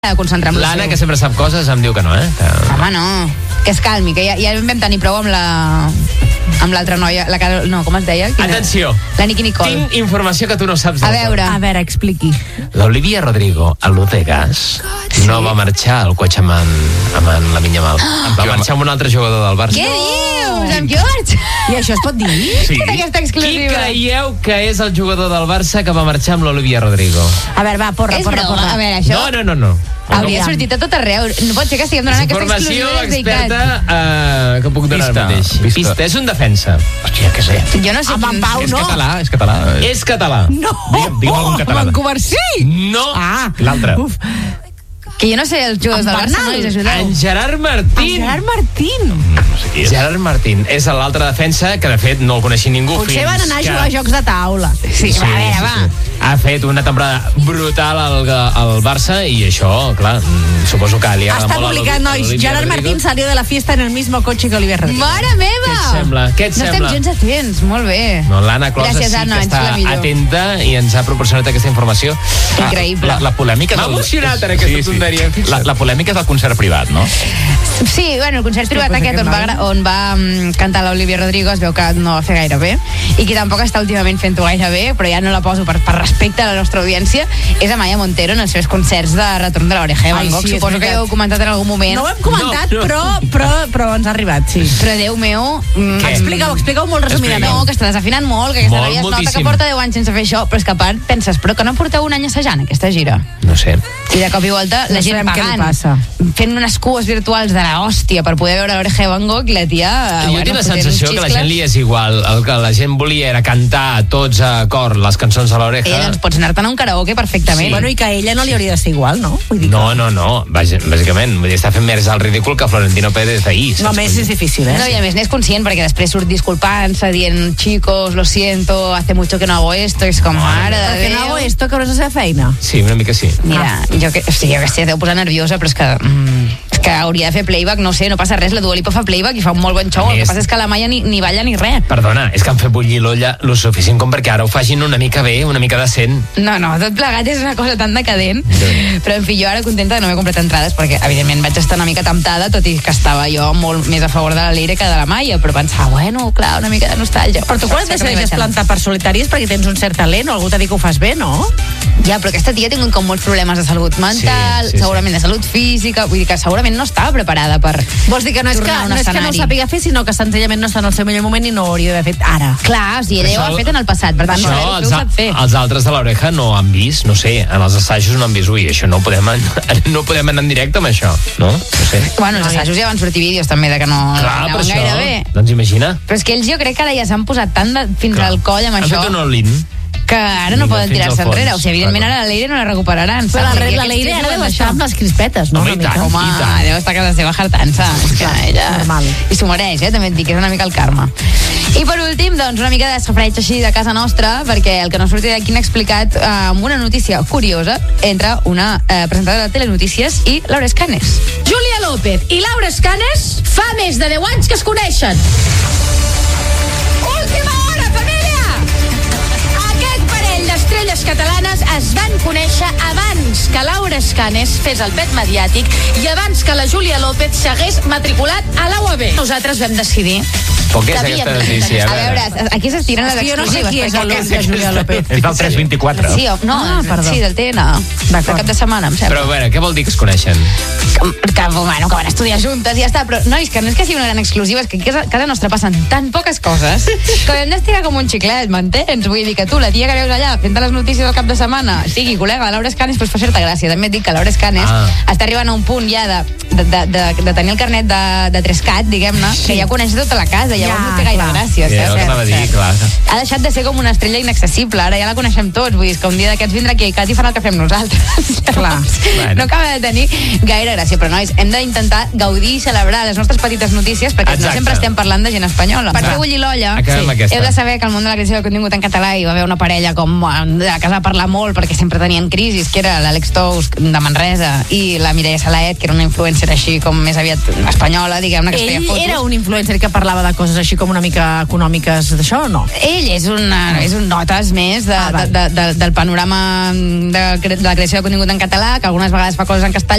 de concentrar amb l'Anna, que sempre sap coses, em diu que no, Home, no, que es calmi, que ja en vam tenir prou amb l'altra noia, com es deia? Atenció, la Nicky Nicole. Tinc informació que tu no saps. A veure, expliqui. L'Olivia Rodrigo, a l'Udegas, no va marxar al cotxe amb la Minya Mal. Va marxar amb un altre jugador del Barça. Què dius? Amb George? I això es pot dir? Sí. Aquesta exclusiva. Qui creieu que és el jugador del Barça que va marxar amb l'Olivia Rodrigo? A veure, va, porra. És broma? A veure, això... No. Hauria sortit a tot arreu. No pot ser que estiguem donant aquesta informació exclusiva experta que puc donar ara mateix. Pista. És un defensa. Hòstia, què sé. Jo no sé Amb en Pau, És no? català, és català. És català. No! Digue'm algun català. Amb en Covarsí? No. L'altre. Uf. que jo no sé els jugadors del Barça, no? En Gerard Martín. Gerard Martín. No sé qui és. Gerard Martín és l'altre defensa que de fet no el coneixia ningú. Potser van anar a jugar a jocs de taula. Sí, a veure, va. Ha fet una temporada brutal al Barça i això, clar, suposo que li agrada Està molt publicat, nois. Gerard Martín salió de la fiesta en el mismo coche que Oliver Rodrigo. Mare meva! Què et sembla? No estem gens atents, molt bé. No, l'Anna Closa Gràcies, sí Anna, que ets la està millor. atenta i ens ha proporcionat aquesta informació. Increïble. La polèmica... M'ha emocionat ara aquesta tonteria. La polèmica és del concert privat, no? Sí, bueno, el concert privat aquest on va cantar l'Olivia Rodrigo es veu que no va fer gaire bé i qui tampoc està últimament fent-ho gaire bé, però ja no la poso per respecte a la nostra audiència, és Amaya Montero en els seus concerts de Retorn de l'Oreja de Van Gogh. Sí, suposo que ja ho heu comentat en algun moment. No ho hem comentat, però ens ha arribat, sí. Però Déu meu... Explica-ho molt resumidament. No, que està desafinant molt, que aquesta Molt, noia es nota que moltíssim. porta 10 anys sense fer això, però és que a part penses, però que no porteu un any assajant aquesta gira? No sé. I de cop i volta la No gent sabem què li pagant, passa. fent unes cues virtuals de l'hòstia per poder veure l'Oreja de Van Gogh i la tia... Jo tinc la fotent sensació uns que la xiscles. gent li és igual. El que la gent volia era cantar tots a cor les cançons a l'oreja. Doncs pots anar-te'n a un karaoke perfectament. Sí. Bueno, i que a ella no li hauria de ser igual, no? Vull dir que... No. Bàsicament, vull dir, està fent més el ridícul que Florentino Pérez d'ahir. No, més és difícil, No, i a més n'és conscient perquè després surt disculpant-se dient chicos, lo siento, hace mucho que no hago esto, és com mare de Perquè no Déu. hago esto, que hauràs de fer feina. Sí, una mica sí. Mira, jo que sé, deu posar nerviosa, però és que hauria de fer playback, no sé, no passa res, la Dua Lipa fa playback i fa un molt bon show, A el que més- passa és que la Maia ni balla ni res. Perdona, és que han fet bullir l'olla lo suficient com perquè ara ho facin una mica bé, una mica decent. No, tot plegat és una cosa tan decadent. Però, en fi, jo ara contenta de no haver comprat entrades perquè, evidentment, vaig estar una mica temptada, tot i que estava jo molt més a favor de la Leire que de la Maia, però pensava, bueno, clar, una mica de nostàlgia. Però tu quan et decideixes plantar per solitari és perquè tens un cert talent o algú t'ha dit que ho fas bé, no? Ja, però aquesta tia ha tingut com molts problemes de salut mental, Sí. segurament de salut física, vull dir que segurament no estava preparada per Vols dir que no és que tornar a un no ho escenari. sàpiga fer, sinó que senzillament no està en el seu millor moment i no ho hauria d'haver fet ara. Clar, o sigui, ella ho ha fet en el passat, per tant, Això, no ho sap fer. els altres de l'oreja no han vist, no sé, en els assajos no han vist, ui, això no podem anar en directe amb això, no? No sé. Bueno, els assajos ja van sortir vídeos també de que no Clar, per anaven això, gaire bé. doncs imagina. Però és que ells jo crec que ara ja s'han posat tant fins Clar. al coll amb Han això fet un all-in. que ara no Vinga, poden fins tirar-se al fons. enrere. O sigui, evidentment Clar. ara la Leire no la recuperaran. Però saps? I la aquests Leire tios ara deu volen estar això. amb les crispetes, no? Home, Una i tant. mica. Home, I tant. deu estar a casa seva jartant-se. És que ella... normal. I s'ho mereix, també et dic, és una mica el karma. I per últim, doncs, una mica de safreig així de casa nostra, perquè el que no surti d'aquí n'ha explicat amb una notícia curiosa entre una presentadora de telenotícies i Laura Escanes. Júlia López i Laura Escanes fa més de 10 anys que es coneixen. Última hora, família! Aquest parell d'estrelles catalanes es van conèixer abans que Laura Escanes fes el pet mediàtic i abans que la Júlia López s'hagués matriculat a la UAB. Nosaltres vam decidir Però què és que havíem aquesta de notícia? A veure, aquí s'estiren les És que jo no sé exclusives. qui és perquè el de Júlia López. És del 324. Sí, no, perdó. sí, del TN. De cap de setmana, em Però sembla. a veure, què vol dir que es coneixen? Que van estudiar juntes i ja està. Però, nois, que no és que sigui una gran exclusiva, és que aquí a casa nostra passen tan poques coses que hem d'estirar com un xiclet, m'entens? Vull dir que tu, la tia que veus allà fent les notícies del cap de setmana, sigui col·lega de Laura Escanes, doncs fa certa gràcia. També et dic que Laura Escanes està arribant a un punt ja de tenir el carnet de 3CAT, diguem-ne, que ja coneix tota la casa, llavors Ja, no té gaire clar. gràcia. Sí, saps? el que anava a dir, clar. Ha deixat de ser com una estrella inaccessible, ara ja la coneixem tots, vull dir que un dia d'aquests vindrà aquí i Cat i farà el que fem nosaltres. Clar. Bueno. No acaba de tenir gaire gràcia, però nois, hem d'intentar gaudir i celebrar les nostres petites notícies perquè Exacte. no sempre estem parlant de gent espanyola. Per Va. fer bullir l'olla, Acabem amb aquesta. heu de saber que el món de la creació de contingut en català hi va haver una parella com de casa a parlar molt molt perquè sempre tenien crisis, que era l'Àlex Tous de Manresa i la Mireia Salaet, que era una influencer així com més aviat espanyola, diguem-ne, que es feia Ell fotos. era un influencer que parlava de coses així com una mica econòmiques d'això o no? Ell és un notes més del panorama de la creació de contingut en català, que algunes vegades fa coses en castellà